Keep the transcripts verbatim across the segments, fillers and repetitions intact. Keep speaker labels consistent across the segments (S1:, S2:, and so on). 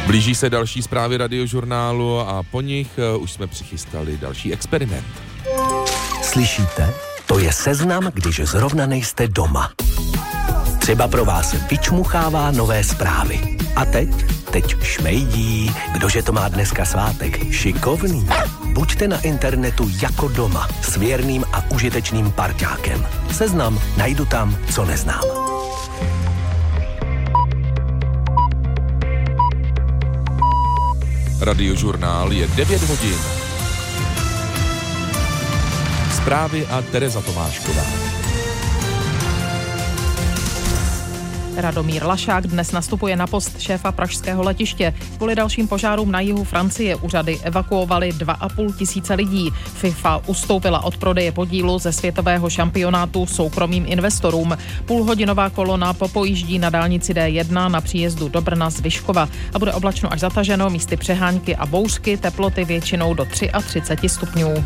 S1: Blíží se další zprávy Radiožurnálu a po nich už jsme přichystali další experiment.
S2: Slyšíte? To je seznam, když zrovna nejste doma. Třeba pro vás vyčmuchává nové zprávy. A teď? Teď šmejdí. Kdože to má dneska svátek? Šikovný. Buďte na internetu jako doma s věrným a užitečným parťákem. Seznam najdu tam, co neznám.
S1: Radiožurnál je devět hodin. Zprávy a Tereza Tomášková.
S3: Radomír Lašák dnes nastupuje na post šéfa pražského letiště. Kvůli dalším požárům na jihu Francie úřady evakuovali dva a půl tisíce lidí. FIFA ustoupila od prodeje podílu ze světového šampionátu soukromým investorům. Půlhodinová kolona popojíždí na dálnici D jedna na příjezdu do Brna z Vyškova a bude oblačno až zataženo, místy přehánky a bouřky, teploty většinou do třicet tři stupňů.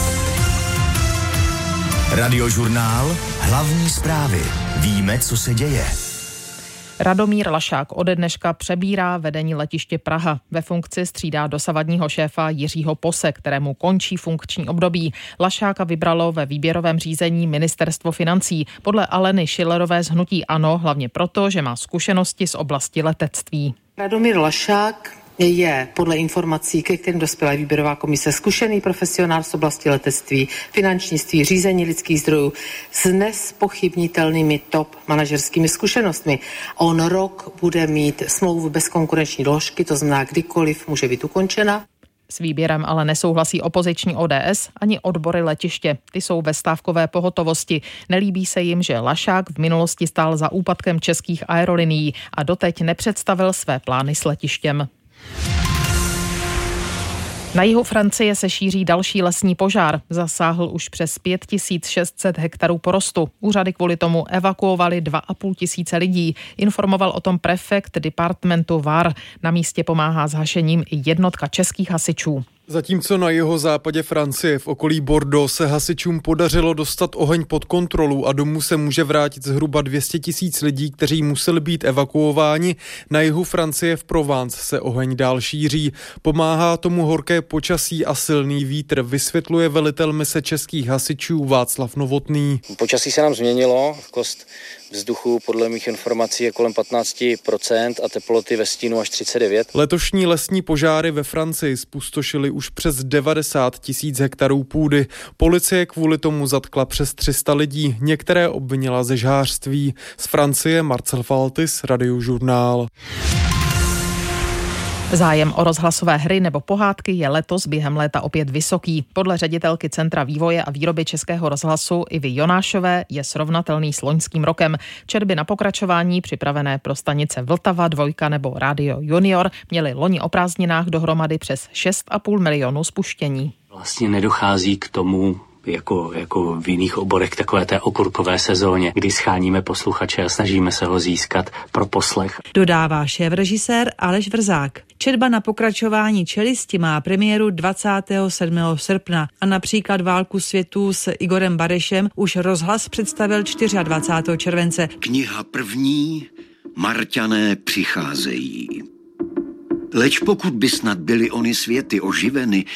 S4: Radiožurnál, hlavní zprávy. Víme, co se děje.
S3: Radomír Lašák ode dneška přebírá vedení letiště Praha. Ve funkci střídá dosavadního šéfa Jiřího Pose, kterému končí funkční období. Lašáka vybralo ve výběrovém řízení Ministerstvo financí. Podle Aleny Schillerové z hnutí ANO, hlavně proto, že má zkušenosti z oblasti letectví.
S5: Radomír Lašák je podle informací, ke kterým dospěla výběrová komise, zkušený profesionál z oblasti letectví, finančnictví, řízení lidských zdrojů s nespochybnitelnými top manažerskými zkušenostmi. On rok bude mít smlouvu bez konkurenční doložky, to znamená, kdykoliv může být ukončena.
S3: S výběrem ale nesouhlasí opoziční O D S ani odbory letiště. Ty jsou ve stávkové pohotovosti. Nelíbí se jim, že Lašák v minulosti stál za úpadkem českých aerolinií a doteď nepředstavil své plány s letištěm. Na jihu Francie se šíří další lesní požár. Zasáhl už přes pět tisíc šest set hektarů porostu. Úřady kvůli tomu evakuovali dva a půl tisíce lidí. Informoval o tom prefekt departementu Var. Na místě pomáhá s hašením i jednotka českých hasičů.
S6: Zatímco na jihozápadě Francie v okolí Bordeaux se hasičům podařilo dostat oheň pod kontrolu a domů se může vrátit zhruba dvě stě tisíc lidí, kteří museli být evakuováni, na jihu Francie v Provence se oheň dál šíří. Pomáhá tomu horké počasí a silný vítr, vysvětluje velitel mise českých hasičů Václav Novotný.
S7: Počasí se nám změnilo, kost vzduchu podle mých informací je kolem patnáct procent a teploty ve stínu až třicet devět.
S6: Letošní lesní požáry ve Francii spustošily už přes devadesát tisíc hektarů půdy. Policie kvůli tomu zatkla přes tři sta lidí, některé obvinila ze žhářství. Z Francie Marcel Faltis, Radiožurnál.
S3: Zájem o rozhlasové hry nebo pohádky je letos během léta opět vysoký. Podle ředitelky Centra vývoje a výroby Českého rozhlasu Ivy Jonášové je srovnatelný s loňským rokem. Četby na pokračování připravené pro stanice Vltava, Dvojka nebo Radio Junior měly loni o prázdninách dohromady přes šest a půl milionu spuštění.
S8: Vlastně nedochází k tomu, jako, jako v jiných oborech, takové té okurkové sezóně, kdy scháníme posluchače a snažíme se ho získat pro poslech.
S9: Dodává šéfrežisér Aleš Vrzák. Četba na pokračování Čelisti má premiéru dvacátého sedmého srpna a například Válku světů s Igorem Barešem už rozhlas představil dvacátého čtvrtého července.
S10: Kniha první, Marťané přicházejí. Leč pokud by snad byly ony světy oživeny,